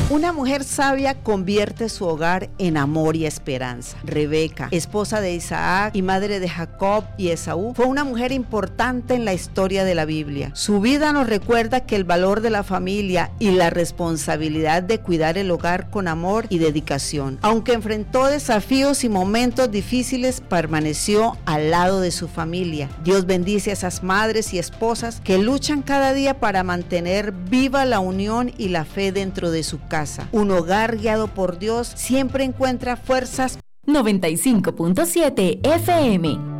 Una mujer sabia convierte su hogar en amor y esperanza. Rebeca, esposa de Isaac y madre de Jacob y Esaú, fue una mujer importante en la historia de la Biblia. Su vida nos recuerda que el valor de la familia y la responsabilidad de cuidar el hogar con amor y dedicación. Aunque enfrentó desafíos y momentos difíciles, permaneció al lado de su familia. Dios bendice a esas madres y esposas que luchan cada día para mantener viva la unión y la fe dentro de su casa. Un hogar guiado por Dios siempre encuentra fuerzas. 95.7 FM